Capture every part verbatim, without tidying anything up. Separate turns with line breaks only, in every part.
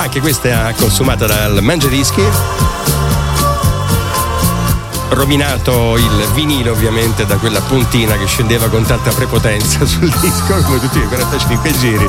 anche questa è consumata dal Mangiadischi. Rovinato il vinile ovviamente da quella puntina che scendeva con tanta prepotenza sul disco, come tutti i quarantacinque giri.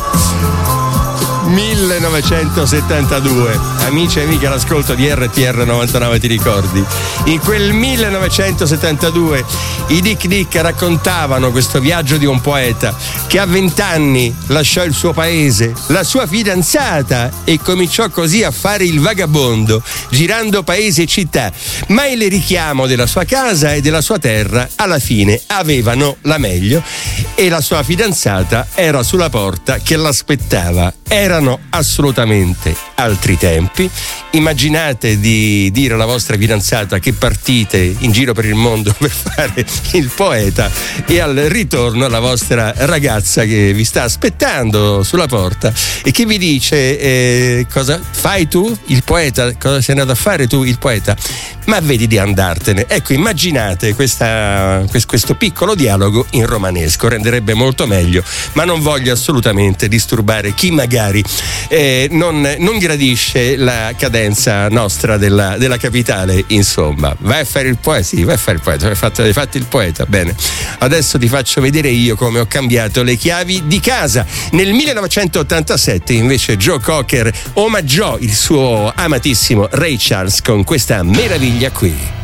millenovecentosettantadue, amici e amiche all'ascolto di R T R novantanove, ti ricordi? In quel millenovecentosettantadue i Dick Dick raccontavano questo viaggio di un poeta che a vent'anni lasciò il suo paese, la sua fidanzata, e cominciò così a fare il vagabondo, girando paesi e città, ma il richiamo della sua casa e della sua terra alla fine avevano la meglio e la sua fidanzata era sulla porta che l'aspettava. Erano assolutamente altri tempi. Immaginate di dire alla vostra fidanzata che partite in giro per il mondo per fare il poeta e al ritorno la vostra ragazza che vi sta aspettando sulla porta e che vi dice eh, cosa fai tu il poeta, cosa sei andato a fare tu il poeta, ma vedi di andartene. Ecco, immaginate questa, questo piccolo dialogo in romanesco, renderebbe molto meglio, ma non voglio assolutamente disturbare chi magari eh, non, non gradisce la cadenza nostra della, della capitale. Insomma, vai a fare il poeta, sì, vai a fare il poeta, hai fatto, hai fatto il poeta, bene. Adesso ti faccio vedere io come ho cambiato le chiavi di casa. Nel millenovecentottantasette invece Joe Cocker omaggiò il suo amatissimo Ray Charles con questa meraviglia qui.